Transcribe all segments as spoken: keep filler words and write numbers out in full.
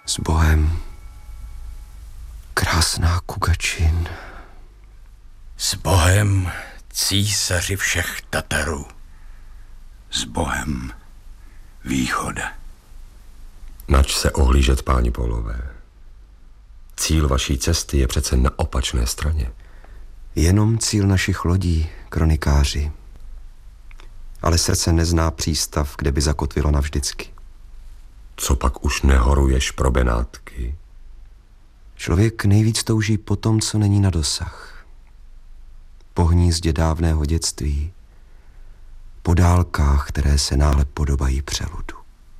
S Bohem, krásná Kugačin. S Bohem, císaři všech Tatarů. S Bohem, východa. Nač se ohlížet, páni Pólové. Cíl vaší cesty je přece na opačné straně. Jenom cíl našich lodí, kronikáři. Ale srdce nezná přístav, kde by zakotvilo navždycky. Co pak už nehoruješ pro Benátky? Člověk nejvíc touží po tom, co není na dosah. Po hnízdě dávného dětství, po dálkách, které se náhle podobají přeludu.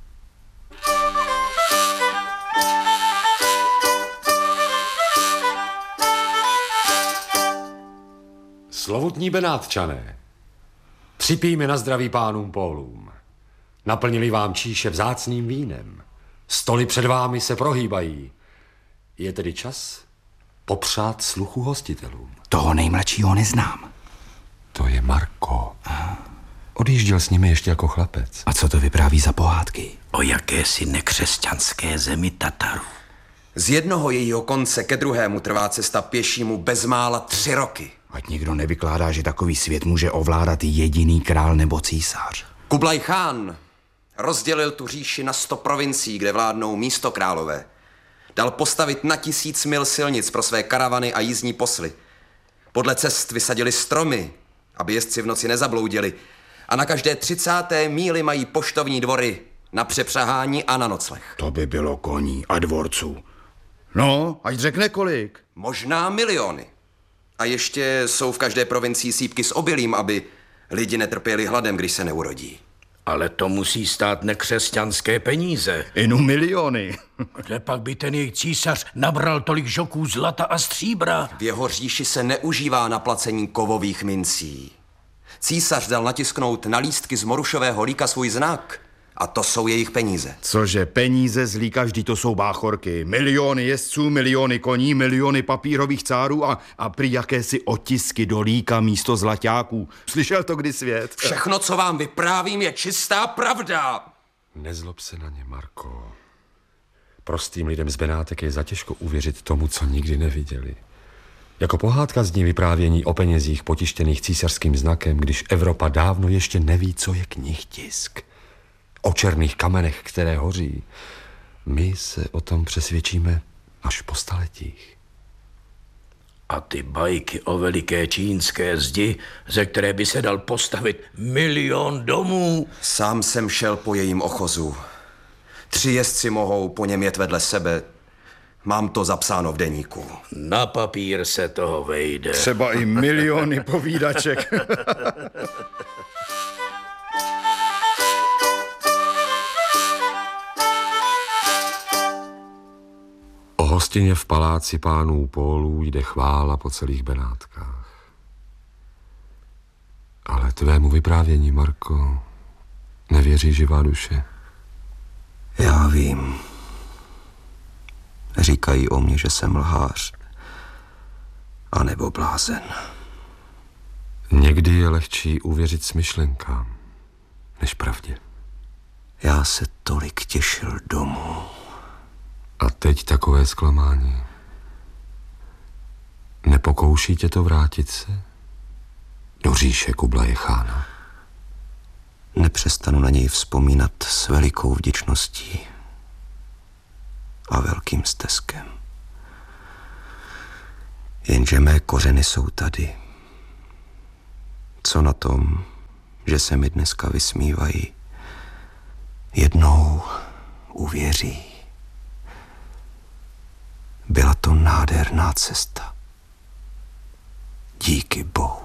Slovutní Benátčané, připijme na zdraví pánům Pólům. Naplnili vám číše vzácným vínem. Stoly před vámi se prohýbají. Je tedy čas popřát sluchu hostitelům. Toho nejmladšího neznám. To je Marko. Odjížděl s nimi ještě jako chlapec. A co to vypráví za pohádky? O jakési nekřesťanské zemi Tatarů. Z jednoho jejího konce ke druhému trvá cesta pěšímu bezmála tři roky. Ať nikdo nevykládá, že takový svět může ovládat jediný král nebo císař. Kublaj Chán rozdělil tu říši na sto provincií, kde vládnou místokrálové. Dal postavit na tisíc mil silnic pro své karavany a jízdní posly. Podle cest vysadili stromy, aby jezdci v noci nezabloudili. A na každé třicáté míli mají poštovní dvory na přepřahání a na nocleh. To by bylo koní a dvorců. No, ať řekne kolik. Možná miliony. A ještě jsou v každé provincii sýpky s obilím, aby lidi netrpěli hladem, když se neurodí. Ale to musí stát nekřesťanské peníze. Inu miliony. Kde pak by ten jejich císař nabral tolik žoků zlata a stříbra? V jeho říši se neužívá na placení kovových mincí. Císař dal natisknout na lístky z morušového líka svůj znak. A to jsou jejich peníze. Cože, peníze z líka, vždy to jsou báchorky. Miliony jezdců, miliony koní, miliony papírových cárů a, a prý jakési otisky do líka místo zlaťáků. Slyšel to kdy svět? Všechno, co vám vyprávím, je čistá pravda. Nezlob se na ně, Marko. Prostým lidem z Benátek je zatěžko uvěřit tomu, co nikdy neviděli. Jako pohádka zní vyprávění o penězích potištěných císařským znakem, když Evropa dávno ještě neví, co je knihtisk. O černých kamenech, které hoří. My se o tom přesvědčíme až po staletích. A ty bajky o veliké čínské zdi, ze které by se dal postavit milion domů. Sám jsem šel po jejím ochozu. Tři jezdci mohou po něm jet vedle sebe. Mám to zapsáno v deníku. Na papír se toho vejde. Třeba i miliony povídaček. O hostině v paláci pánů Pólů jde chvála po celých Benátkách. Ale tvému vyprávění, Marko, nevěří živá duše. Já vím. Říkají o mně, že jsem lhář. A nebo blázen. Někdy je lehčí uvěřit smyšlenkám, než pravdě. Já se tolik těšil domů. A teď takové zklamání. Nepokouší tě to vrátit se do říše Kublaje Chána? Nepřestanu na něj vzpomínat s velikou vděčností a velkým steskem. Jenže mé kořeny jsou tady. Co na tom, že se mi dneska vysmívají, jednou uvěří. Byla to nádherná cesta. Díky Bohu.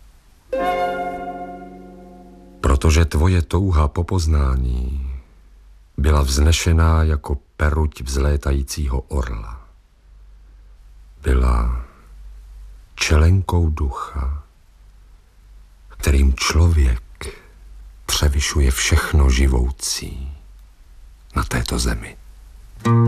Protože tvoje touha po poznání byla vznešená jako peruť vzlétajícího orla. Byla čelenkou ducha, kterým člověk převyšuje všechno živoucí na této zemi.